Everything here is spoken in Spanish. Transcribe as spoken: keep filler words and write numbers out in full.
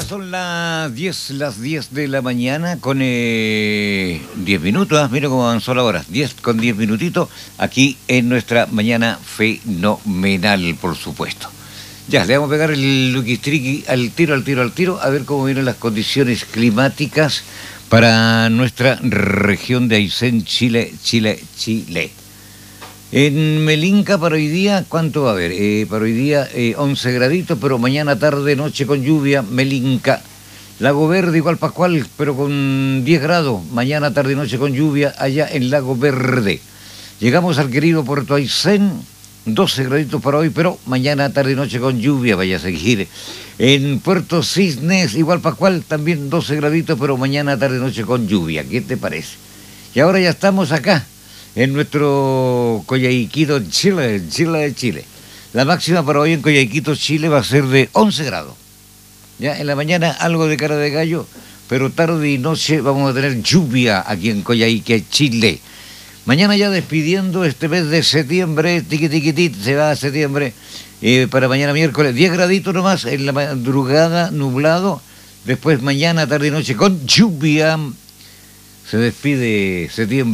Ya son las diez, las diez de la mañana con eh, diez minutos. ¿eh? Mira cómo avanzó la hora. diez con diez minutitos aquí en nuestra mañana fenomenal, por supuesto. Ya, le vamos a pegar el luquistriqui al tiro, al tiro, al tiro, a ver cómo vienen las condiciones climáticas para nuestra región de Aysén, Chile, Chile, Chile. En Melinca para hoy día, ¿cuánto va a haber? Eh, para hoy día eh, once graditos, pero mañana, tarde, noche con lluvia, Melinca. Lago Verde, igual Pascual, pero con diez grados. Mañana, tarde y noche con lluvia allá en Lago Verde. Llegamos al querido Puerto Aysén, doce graditos para hoy, pero mañana, tarde y noche con lluvia, vaya a seguir. En Puerto Cisnes, igual Pascual, también doce graditos, pero mañana, tarde y noche con lluvia. ¿Qué te parece? Y ahora ya estamos acá, en nuestro Coyhaiquito, Chile, Chile de Chile. La máxima para hoy en Coyhaiquito, Chile, va a ser de once grados. Ya en la mañana algo de cara de gallo, pero tarde y noche vamos a tener lluvia aquí en Coyhaique, Chile. Mañana ya despidiendo este mes de septiembre, tiqui tiqui tit, se va a septiembre, eh, para mañana miércoles, diez graditos nomás, en la madrugada nublado, después mañana, tarde y noche con lluvia. Se despide septiembre.